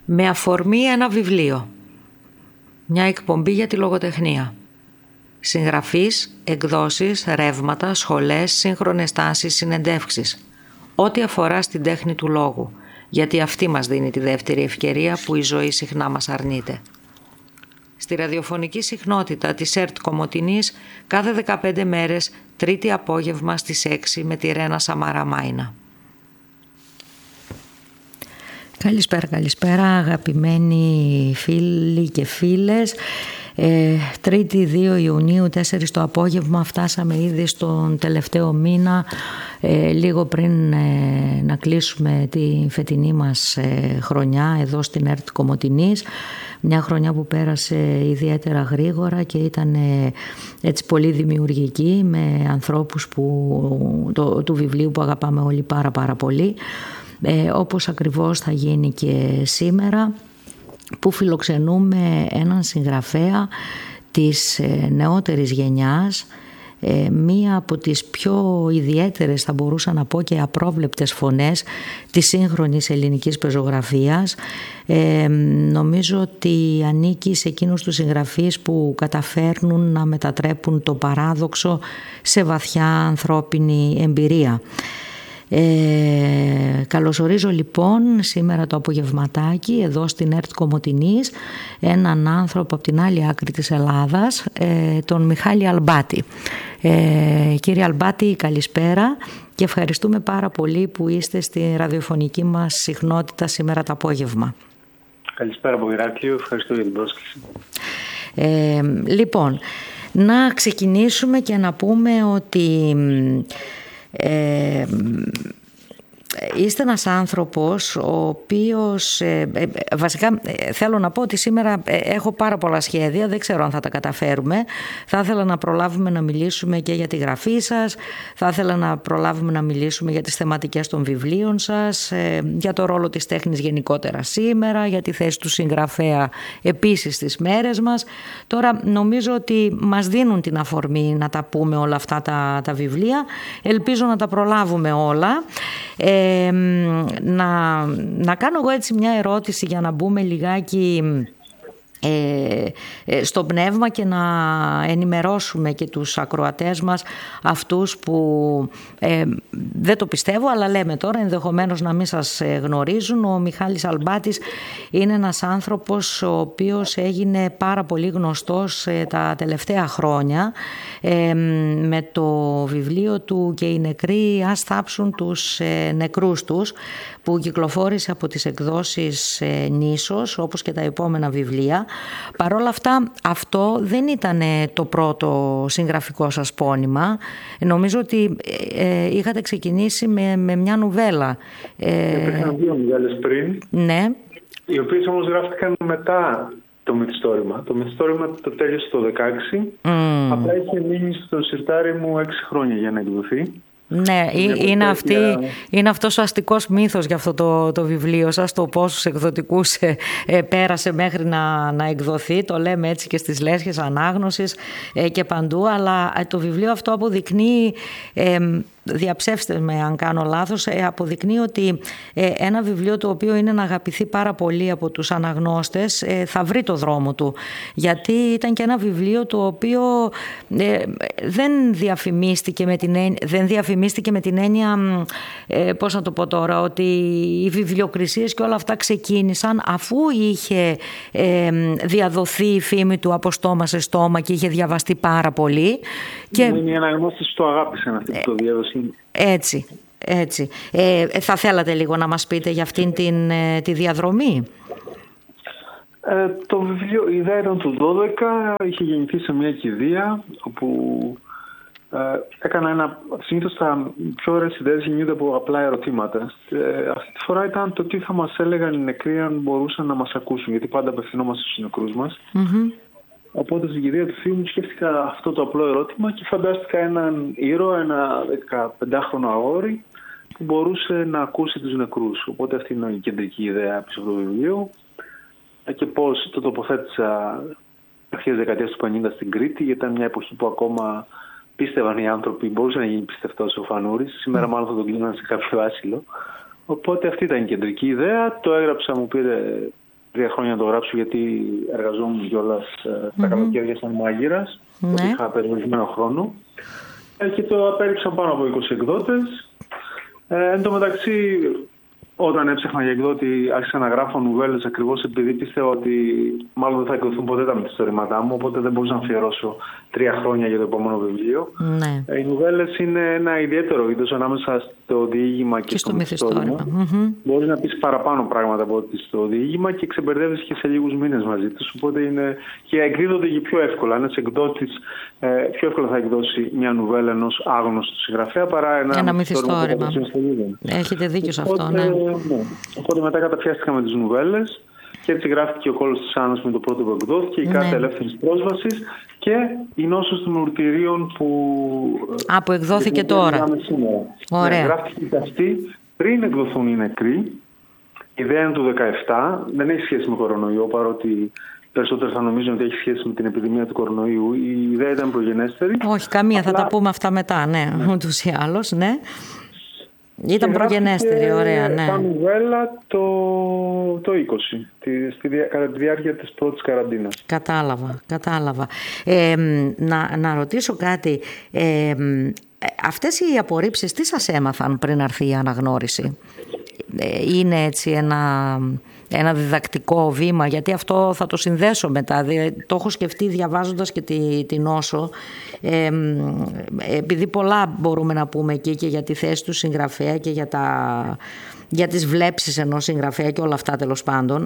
με αφορμή ένα βιβλίο, μια εκπομπή για τη λογοτεχνία, συγγραφείς, εκδόσεις, ρεύματα, σχολές, σύγχρονες τάσεις, συνεντεύξεις, ό,τι αφορά στην τέχνη του λόγου, γιατί αυτή μας δίνει τη δεύτερη ευκαιρία που η ζωή συχνά μας αρνείται. Στη ραδιοφωνική συχνότητα της ΕΡΤ Κομοτηνής κάθε 15 μέρες, Τρίτη απόγευμα στις 6 με τη Ρένα Σαμαρά Μάινα. Καλησπέρα αγαπημένοι φίλοι και φίλες. Τρίτη 2 Ιουνίου 4 το απόγευμα φτάσαμε ήδη στον τελευταίο μήνα, λίγο πριν να κλείσουμε τη φετινή μας χρονιά εδώ στην ΕΡΤ Κομοτηνής. Μια χρονιά που πέρασε ιδιαίτερα γρήγορα και ήταν έτσι πολύ δημιουργική, με ανθρώπους του βιβλίου που αγαπάμε όλοι πάρα πολύ, όπως ακριβώς θα γίνει και σήμερα, που φιλοξενούμε έναν συγγραφέα της νεότερης γενιάς, μία από τις πιο ιδιαίτερες, θα μπορούσα να πω, και απρόβλεπτες φωνές της σύγχρονης ελληνικής πεζογραφίας. Νομίζω ότι ανήκει σε εκείνους τους συγγραφείς που καταφέρνουν να μετατρέπουν το παράδοξο σε βαθιά ανθρώπινη εμπειρία. Καλωσορίζω λοιπόν σήμερα το απογευματάκι εδώ στην ΕΡΤ Κομοτηνής έναν άνθρωπο από την άλλη άκρη της Ελλάδας, τον Μιχάλη Αλμπάτη. Κύριε Αλμπάτη, καλησπέρα και ευχαριστούμε πάρα πολύ που είστε στη ραδιοφωνική μας συχνότητα σήμερα το απόγευμα. Καλησπέρα από Ηράκλειο, ευχαριστώ για την πρόσκληση. Λοιπόν, να ξεκινήσουμε και να πούμε ότι είστε ένας άνθρωπος ο οποίος βασικά θέλω να πω ότι σήμερα έχω πάρα πολλά σχέδια, δεν ξέρω αν θα τα καταφέρουμε. Θα ήθελα να προλάβουμε να μιλήσουμε και για τη γραφή σας, θα ήθελα να προλάβουμε να μιλήσουμε για τις θεματικές των βιβλίων σας, για το ρόλο της τέχνης γενικότερα σήμερα, για τη θέση του συγγραφέα επίσης στις μέρες μας. Τώρα νομίζω ότι μας δίνουν την αφορμή να τα πούμε όλα αυτά τα βιβλία, ελπίζω να τα προλάβουμε όλα. Να κάνω εγώ έτσι μια ερώτηση για να μπούμε λιγάκι στο πνεύμα και να ενημερώσουμε και τους ακροατές μας, αυτούς που δεν το πιστεύω αλλά λέμε τώρα ενδεχομένως να μην σας γνωρίζουν. Ο Μιχάλης Αλμπάτης είναι ένας άνθρωπος ο οποίος έγινε πάρα πολύ γνωστός τα τελευταία χρόνια με το βιβλίο του «Και οι νεκροί ας θάψουν τους νεκρούς τους», που κυκλοφόρησε από τις εκδόσεις Νήσος, όπως και τα επόμενα βιβλία. Παρ' όλα αυτά, αυτό δεν ήταν το πρώτο συγγραφικό σας πόνημα. Νομίζω ότι είχατε ξεκινήσει με μια νουβέλα. Υπήρχαν δύο νουβέλες πριν, ναι, οι οποίες όμως γράφτηκαν μετά το μυθιστόρημα. Το μυθιστόρημα το τέλειωσε το 2016, απλά είχε μείνει στο σιρτάρι μου 6 χρόνια για να εκδοθεί. Ναι, είναι αυτός ο αστικός μύθος για αυτό το βιβλίο σας, το πόσους εκδοτικούς πέρασε μέχρι να εκδοθεί. Το λέμε έτσι και στις λέσχες ανάγνωσης και παντού, αλλά το βιβλίο αυτό αποδεικνύει, διαψεύστε με αν κάνω λάθος, αποδεικνύει ότι ένα βιβλίο το οποίο είναι να αγαπηθεί πάρα πολύ από τους αναγνώστες θα βρει το δρόμο του, γιατί ήταν και ένα βιβλίο το οποίο δεν διαφημίστηκε με την έννοια, πώς να το πω τώρα, ότι οι βιβλιοκρισίες και όλα αυτά ξεκίνησαν αφού είχε διαδοθεί η φήμη του από στόμα σε στόμα και είχε διαβαστεί πάρα πολύ. Και είναι οι αναγνώστες που το αγάπησαν αυτή το διάδοση. Έτσι. Θα θέλατε λίγο να μας πείτε για αυτήν τη διαδρομή? Το βιβλίο, η ιδέα ήταν του 12, είχε γεννηθεί σε μια κηδεία όπου έκανα συνήθως τα πιο ωραίες ιδέες γεννιούνται από απλά ερωτήματα. Αυτή τη φορά ήταν το τι θα μας έλεγαν οι νεκροί αν μπορούσαν να μας ακούσουν, γιατί πάντα απευθυνόμαστε στους νεκρούς μας. Οπότε στην κηδεία του θείου μου σκέφτηκα αυτό το απλό ερώτημα και φαντάστηκα έναν ήρωα, ένα 15χρονο αγόρι που μπορούσε να ακούσει τους νεκρούς. Οπότε αυτή είναι η κεντρική ιδέα πίσω από το βιβλίο και πώς το τοποθέτησα αρχές δεκαετίας του 50 στην Κρήτη, γιατί ήταν μια εποχή που ακόμα πίστευαν οι άνθρωποι, μπορούσε να γίνει πιστευτός ο Φανούρης. Σήμερα μάλλον θα τον κλείναν σε κάποιο άσυλο. Οπότε αυτή ήταν η κεντρική ιδέα. Το έγραψα, μου πήρε 3 χρόνια να το γράψω, γιατί εργαζόμουν κιόλας τα καλοκαίρια σαν μάγειρας. Ότι είχα περιορισμένο χρόνο. Και το απέριψαν πάνω από 20 εκδότες. Εν τω μεταξύ, όταν έψαχνα για εκδότη, άρχισα να γράφω νουβέλες, ακριβώς επειδή πίστευα ότι μάλλον δεν θα εκδοθούν ποτέ τα μυθιστορήματά μου, οπότε δεν μπορούσα να αφιερώσω 3 χρόνια για το επόμενο βιβλίο. Ναι. Οι νουβέλες είναι ένα ιδιαίτερο είδος ανάμεσα στο διήγημα και στο μυθιστόρημα. Μπορείς να πεις παραπάνω πράγματα από ότι στο διήγημα και ξεμπερδεύεις και σε λίγους μήνες μαζί τους. Οπότε είναι και εκδίδονται και πιο εύκολα. Ένας εκδότης πιο εύκολα θα εκδώσει μια νουβέλα ενός άγνωστου συγγραφέα παρά ένα μυθιστόρημα. Έχετε δίκιο σε αυτό, ναι. Οπότε μετά καταφιάστηκα με τις νουβέλες και έτσι γράφτηκε ο Κόλος της Άννας με το πρώτο που εκδόθηκε, η Κάρτα Ελεύθερης Πρόσβασης και η Νόσος των Ουρτιρίων που εκδόθηκε τώρα. Ωραία. Γράφτηκε και αυτή πριν εκδοθούν οι Νεκροί. Η ιδέα είναι του 2017, δεν έχει σχέση με κορονοϊό, παρότι περισσότερο θα νομίζουν ότι έχει σχέση με την επιδημία του κορονοϊού. Η ιδέα ήταν προγενέστερη. Όχι, καμία, θα τα πούμε αυτά μετά, ναι, ούτως ή άλλως, ναι. Ήταν προγενέστερη, ωραία, ναι. Τα νουβέλα το 20, κατά τη διάρκεια της πρώτης καραντίνας. Κατάλαβα. Να ρωτήσω κάτι. Αυτές οι απορρίψεις τι σας έμαθαν πριν έρθει η αναγνώριση? Είναι έτσι ένα διδακτικό βήμα? Γιατί αυτό θα το συνδέσω μετά. Το έχω σκεφτεί διαβάζοντας και την Νόσο. Επειδή πολλά μπορούμε να πούμε εκεί και για τη θέση του συγγραφέα και για τις βλέψεις ενός συγγραφέα και όλα αυτά τέλος πάντων.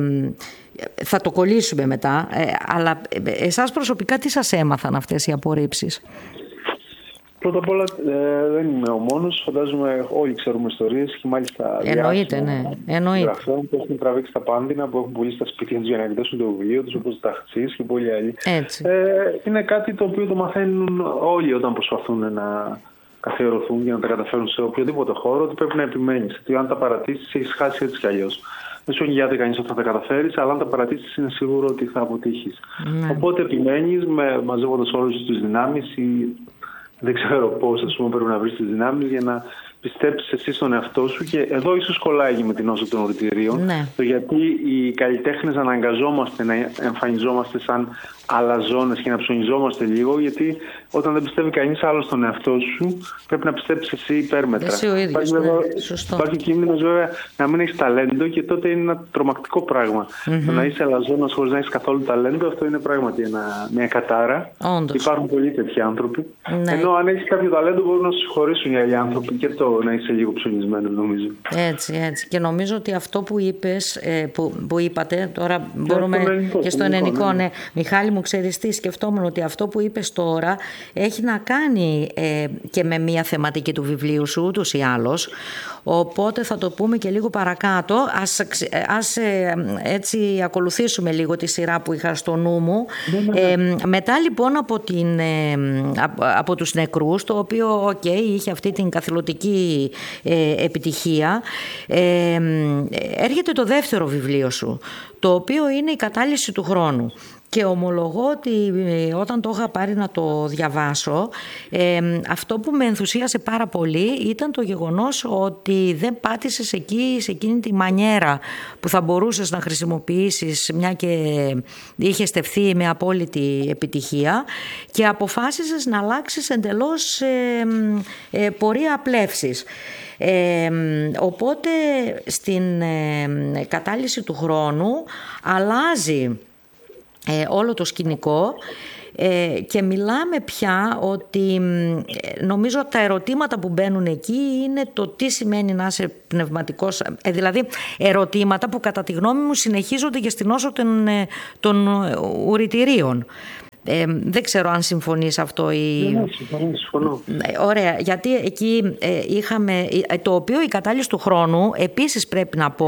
Θα το κολλήσουμε μετά. Αλλά εσάς προσωπικά τι σας έμαθαν αυτές οι απορρίψεις? Πρώτα απ' όλα δεν είμαι ο μόνος. Φαντάζομαι όλοι ξέρουμε ιστορίες και μάλιστα εννοείται. Γραφών που έχουν τραβήξει τα πάνδυνα, που έχουν πουλήσει τα σπίτια τους για να εκδώσουν το βιβλίο τους, όπως τα Ταχτσής και πολλοί άλλοι. Είναι κάτι το οποίο το μαθαίνουν όλοι όταν προσπαθούν να καθιερωθούν για να τα καταφέρουν σε οποιοδήποτε χώρο, ότι πρέπει να επιμένεις. ότι αν τα παρατήσεις έχεις χάσει έτσι κι αλλιώς. Δεν σου εγγυάται κανείς ότι θα τα καταφέρεις, αλλά αν τα παρατήσεις είναι σίγουρο ότι θα αποτύχεις. Οπότε επιμένεις μαζεύοντας όλες τις δυνάμεις ή δεν ξέρω πώς, πρέπει να βρεις τις δυνάμεις για να πιστέψεις εσύ στον εαυτό σου. Και εδώ ίσως κολλάει με την Νόσο των Ουρτιρίων. Το γιατί οι καλλιτέχνες αναγκαζόμαστε να εμφανιζόμαστε σαν αλαζόνες και να ψωνιζόμαστε λίγο, γιατί όταν δεν πιστεύει κανείς άλλο στον εαυτό σου, πρέπει να πιστέψεις εσύ υπέρμετρα. Εσύ ο ίδιος, υπάρχει κίνδυνος βέβαια να μην έχεις ταλέντο και τότε είναι ένα τρομακτικό πράγμα. Το να είσαι αλαζόνας χωρίς να έχεις καθόλου ταλέντο, αυτό είναι πράγματι μια κατάρα. Όντως. Υπάρχουν πολλοί τέτοιοι άνθρωποι. Ενώ αν έχεις κάποιο ταλέντο μπορούν να σου συγχωρήσουν οι άλλοι άνθρωποι και το να είσαι λίγο ψωνισμένο, νομίζω. Έτσι. Και νομίζω ότι αυτό που είπες, που είπατε, τώρα μπορούμε και στο ελληνικό, ναι. Μιχάλη μου, ξέρεις τι, σκεφτόμουν ότι αυτό που είπες τώρα έχει να κάνει και με μια θεματική του βιβλίου σου, ούτως ή άλλως. Οπότε θα το πούμε και λίγο παρακάτω. Ας έτσι ακολουθήσουμε λίγο τη σειρά που είχα στο νου μου. Μετά λοιπόν από τους Νεκρούς, το οποίο είχε αυτή την καθηλωτική επιτυχία, έρχεται το δεύτερο βιβλίο σου, το οποίο είναι η Κατάλυση του χρόνου. Και ομολογώ ότι όταν το είχα πάρει να το διαβάσω, αυτό που με ενθουσίασε πάρα πολύ ήταν το γεγονός ότι δεν πάτησες εκεί σε εκείνη τη μανιέρα που θα μπορούσες να χρησιμοποιήσεις, μια και είχε στεφθεί με απόλυτη επιτυχία, και αποφάσισες να αλλάξεις εντελώς πορεία πλεύσης. Οπότε στην Κατάλυση του χρόνου αλλάζει όλο το σκηνικό και μιλάμε πια ότι νομίζω τα ερωτήματα που μπαίνουν εκεί είναι το τι σημαίνει να είσαι πνευματικός, δηλαδή ερωτήματα που κατά τη γνώμη μου συνεχίζονται και στην Νόσο των Ουρτιρίων. Δεν ξέρω αν συμφωνείς αυτό ή... Συμφωνώ. Ωραία, γιατί εκεί είχαμε, το οποίο η Κατάλυση του χρόνου επίσης πρέπει να πω